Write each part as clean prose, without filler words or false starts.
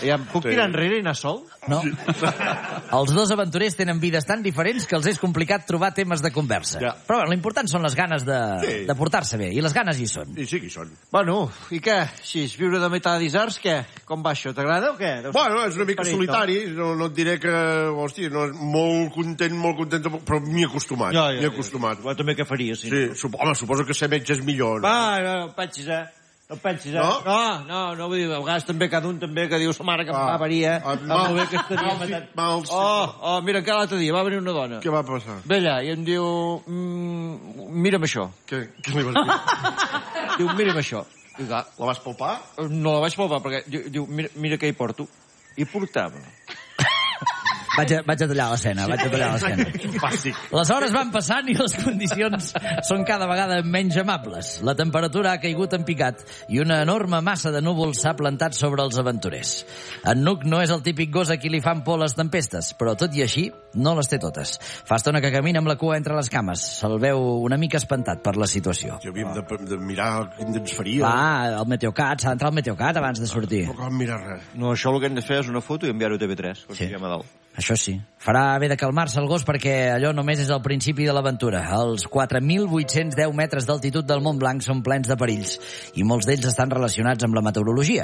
Puc tirar enrere i anar sol? No. Els dos aventurers tenen vides tan diferents que els és complicat trobar temes de conversa. Però bueno, l'important són les ganes de portar-se bé, i les ganes hi són. I sí que hi són. Bueno, i què? Si és viure de metà d'isards, què? Com va això? T'agrada o què? Bueno, és una mica solitari, no et diré que... Hòstia, no és molt content, però m'hi he acostumat. M'hi he acostumat. Jo també què faries? Sí, home, suposo que ser metge és millor. No pensis, No pensis, No, vull dir, a vegades també cada un també que diu sa mare que em varia, molt bé que estaria matat. Mira, encara l'altre dia va venir una dona. Què va passar? Ve allà i em diu, mira'm això. Què li vas dir? Diu, mira'm això. La vas palpar? No la vaig palpar, perquè diu, mira què hi porto. I portava... Vaig a tallar l'escena. Les hores van passant i les condicions són cada vegada menys amables. La temperatura ha caigut en picat i una enorme massa de núvols s'ha plantat sobre els aventurers. En Nuc no és el típic gos a qui li fan por les tempestes, però tot i així no les té totes. Fa estona que camina amb la cua entre les cames. Se'l veu una mica espantat per la situació. Ja havíem de mirar quin ens faria. El Meteocat, s'ha d'entrar al Meteocat abans de sortir. No cal mirar res. No, això el que hem de fer és una foto i enviar-ho a TV3. Sí. Això sí. Farà bé de calmar-se el gos perquè allò només és el principi de l'aventura. Els 4.810 metres d'altitud del Mont Blanc són plens de perills i molts d'ells estan relacionats amb la meteorologia.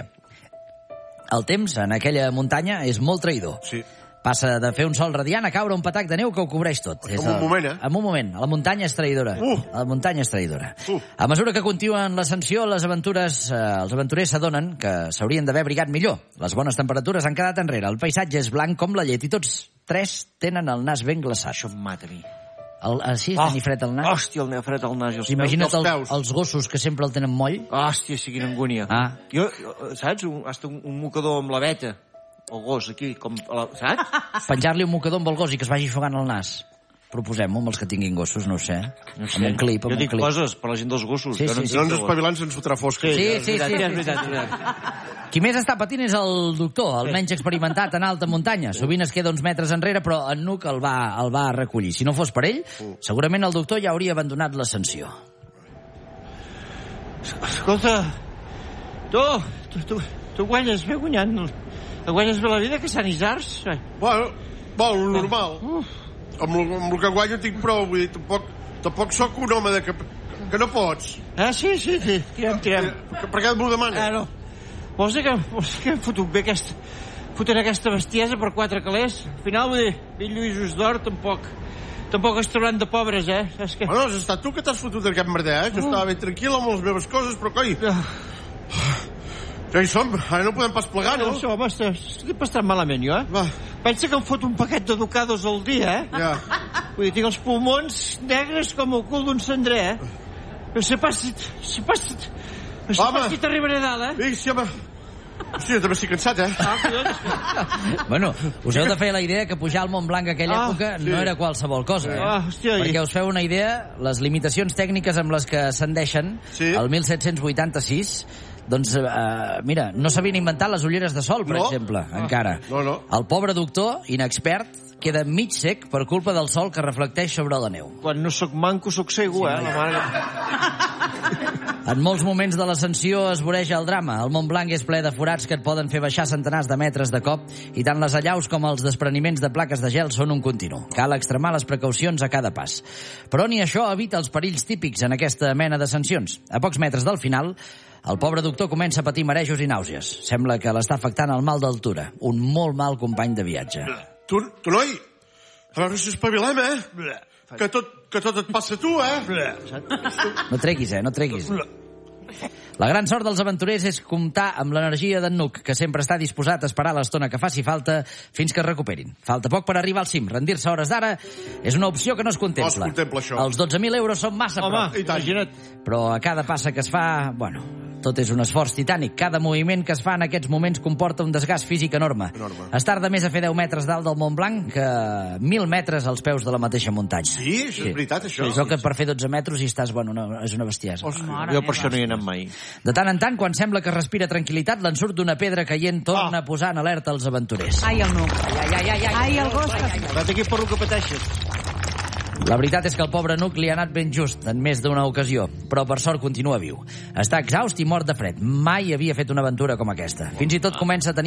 El temps en aquella muntanya és molt traïdor. Sí. Passa de fer un sol radiant a caure un patac de neu que ho cobreix tot. En un moment, En un moment. La muntanya és traïdora. La muntanya és traïdora. A mesura que continuen l'ascensió, els aventurers s'adonen que s'haurien d'haver abrigat millor. Les bones temperatures han quedat enrere. El paisatge és blanc com la llet i tots tres tenen el nas ben glaçat. Això em mata a mi. Sí, tenir fred al nas? Hòstia, el fred al nas i els Imagina't els gossos que sempre el tenen moll. Hòstia, sí, quina angúnia. Jo, saps? Hasta un mocador amb la veta. El gos, aquí, saps? Penjar-li un mocador amb el gos i que es vagi jugant al nas. Proposem-ho amb els que tinguin gossos, no ho sé. Amb un clip, Jo dic coses per la gent dels gossos. Sí. No ens espavilants ens fotrà fosca. Sí. És veritat. Qui més està patint és el doctor, el menys experimentat en alta muntanya. Sovint es queda uns metres enrere, però en Nuc el va recollir. Si no fos per ell, segurament el doctor ja hauria abandonat l'ascensió. Escolta, tu guanyes bé guanyant. Tu guanyes bé la vida que Sant Isards? Bueno, normal. Amb el que guanyo tinc prou, vull dir, tampoc sóc un home que no pots. Sí, tirem. Per què m'ho demanes? No. Vols dir que hem fotut bé fotent aquesta bestiesa per 4 calés? Al final, vull dir, Vell Lluís d'Or tampoc es trauran de pobres, És que... Bueno, has estat tu que t'has fotut aquest merder, Jo estava ben tranquil amb les meves coses, però coi... Ja hi som, ara no podem pas plegar, no? Això, home, estic bastant malament, jo, Va. Pensa que em foto un paquet de ducados al dia, Ja. Vull dir, tinc els pulmons negres com el cul d'un cendrer, No sé pas si t'arribaré a dalt, Sí, home. Hòstia, també estic cansat, Bueno, us heu de fer la idea que pujar al Mont Blanc a aquella època no era qualsevol cosa, Hòstia, Perquè us feu una idea, les limitacions tècniques amb les que ascendeixen el 1786... Doncs, mira, no s'havien inventat les ulleres de sol, per exemple, encara. No. El pobre doctor, inexpert, queda mig sec per culpa del sol que reflecteix sobre la neu. Quan no sóc manco, sóc cego, La mare... En molts moments de l'ascensió es voreja el drama. El Mont Blanc és ple de forats que et poden fer baixar centenars de metres de cop i tant les allaus com els despreniments de plaques de gel són un continu. Cal extremar les precaucions a cada pas. Però ni això evita els perills típics en aquesta mena d'ascensions. A pocs metres del final, el pobre doctor comença a patir marejos i nàusees. Sembla que l'està afectant el mal d'altura. Un molt mal company de viatge. Tu, noi, a veure si espavilem, Que tot et passa a tu, No treguis, no treguis. La gran sort dels aventurers és comptar amb l'energia d'en Nuc, que sempre està disposat a esperar l'estona que faci falta fins que es recuperin. Falta poc per arribar al cim. Rendir-se a hores d'ara és una opció que no es contempla. No es contempla, això. Els 12.000 euros són massa prop. Imagina't. Però a cada passa que es fa, tot és un esforç titànic. Cada moviment que es fa en aquests moments comporta un desgast físic enorme. Es tarda més a fer 10 metres dalt del Mont Blanc que 1.000 metres als peus de la mateixa muntanya. Sí, això és veritat, això. És el que per fer 12 metres i estàs, és una bestiesa. Jo per això no hi he anat mai. De tant en tant, quan sembla que respira tranquil·litat, l'ensurt d'una pedra caient torna a posar en alerta els aventurers. Ai, el Nuc. Ai, el gos. Vat aquí per lo que pateixes. La veritat és que el pobre Nuc li ha anat ben just en més d'una ocasió, però per sort continua viu. Està exhaust i mort de fred. Mai havia fet una aventura com aquesta. Fins i tot comença a tenir